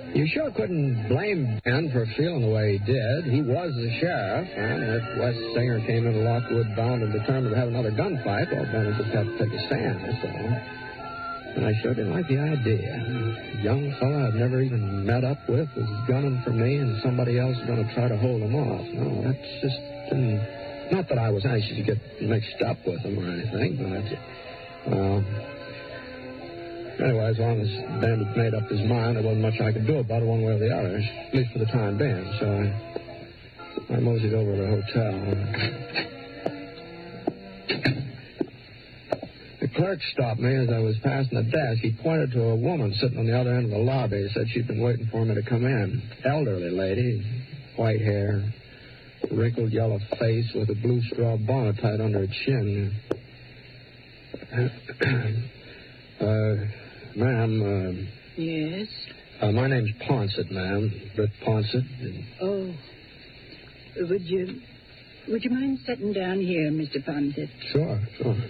You sure couldn't blame Ben for feeling the way he did. He was the sheriff, and if Wes Singer came into Lockwood bound and determined to have another gunfight, well, Ben would just have to take a stand, that's all. And I sure didn't like the idea. A young fella I'd never even met up with was gunning for me, and somebody else was going to try to hold him off. No, that's just didn't... Not that I was anxious to get mixed up with him or anything, but... Anyway, as long as Ben had made up his mind, there wasn't much I could do about it one way or the other, at least for the time being. So I moseyed over to the hotel. The clerk stopped me as I was passing the desk. He pointed to a woman sitting on the other end of the lobby. He said she'd been waiting for me to come in. Elderly lady, white hair, wrinkled yellow face with a blue straw bonnet tied under her chin. Ma'am, Yes? my name's Ponsett, ma'am. Britt Ponsett. Oh. Would you mind sitting down here, Mr. Ponsett? Sure.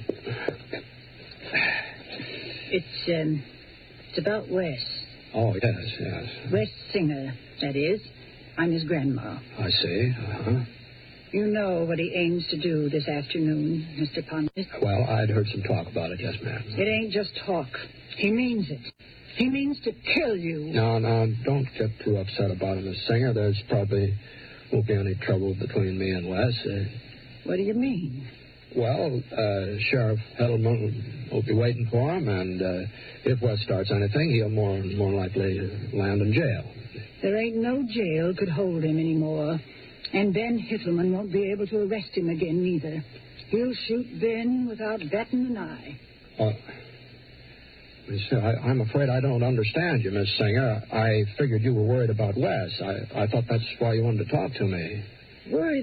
It's about Wes. Oh, yes. Wes Singer, that is. I'm his grandma. I see. Uh-huh. You know what he aims to do this afternoon, Mr. Ponsett? Well, I'd heard some talk about it, yes, ma'am. It ain't just talk. He means it. He means to kill you. No, don't get too upset about it, Miss Singer. There's probably won't be any trouble between me and Wes. What do you mean? Well, Sheriff Heddleman will be waiting for him, and if Wes starts anything, he'll more likely land in jail. There ain't no jail could hold him anymore. And Ben Hittelman won't be able to arrest him again, neither. He'll shoot Ben without batting an eye. I'm afraid I don't understand you, Miss Singer. I figured you were worried about Wes. I thought that's why you wanted to talk to me. Worried